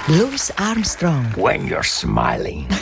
Louis Armstrong. When you're smiling.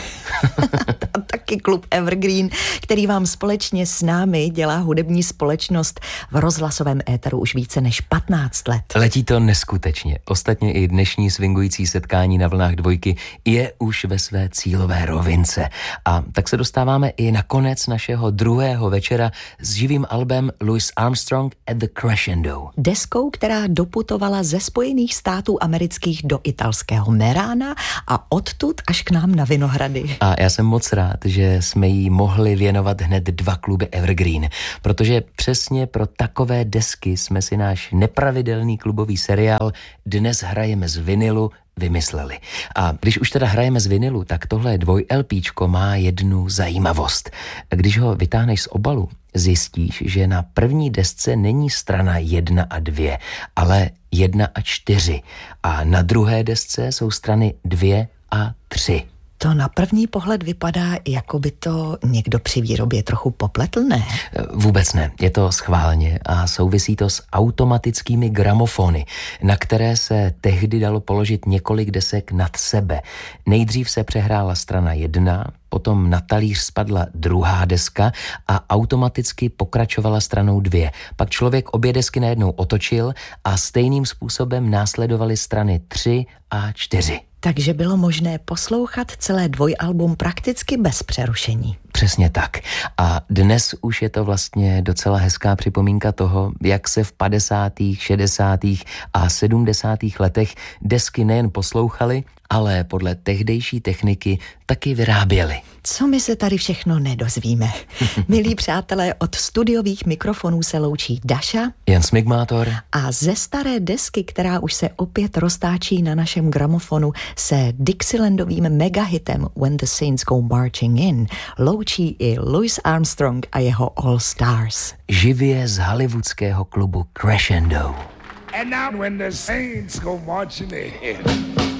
Taky klub Evergreen, který vám společně s námi dělá hudební společnost v rozhlasovém éteru už více než 15 let. Letí to neskutečně. Ostatně i dnešní swingující setkání na vlnách dvojky je už ve své cílové rovince. A tak se dostáváme i na konec našeho druhého večera s živým albem Louis Armstrong at the Crescendo. Deskou, která doputovala ze Spojených států amerických do italského Merána a odtud až k nám na Vinohrady. A já jsem moc rád, že jsme jí mohli věnovat hned 2 kluby Evergreen, protože přesně pro takové desky jsme si náš nepravidelný klubový seriál Dnes hrajeme z vinilu vymysleli. A když už teda hrajeme z vinilu, tak tohle 2LPčko má jednu zajímavost. Když ho vytáhneš z obalu, zjistíš, že na první desce není strana 1 a 2, ale 1 a 4. A na druhé desce jsou strany 2 a 3. To na první pohled vypadá, jako by to někdo při výrobě trochu popletl, ne? Vůbec ne, je to schválně a souvisí to s automatickými gramofony, na které se tehdy dalo položit několik desek nad sebe. Nejdřív se přehrála strana 1, potom na talíř spadla druhá deska a automaticky pokračovala stranou 2. Pak člověk obě desky najednou otočil a stejným způsobem následovaly strany 3 a 4. Takže bylo možné poslouchat celé dvojalbum prakticky bez přerušení. Přesně tak. A dnes už je to vlastně docela hezká připomínka toho, jak se v 50., 60. a 70. letech desky nejen poslouchaly, ale podle tehdejší techniky taky vyráběly. Co my se tady všechno nedozvíme? Milí přátelé, od studiových mikrofonů se loučí Daša, Jan Smigmátor a ze staré desky, která už se opět roztáčí na našem gramofonu, se Dixielandovým megahitem When the Saints Go Marching In loučí i Louis Armstrong a jeho All Stars. Živě z hollywoodského klubu Crescendo. And now when the saints go marching in.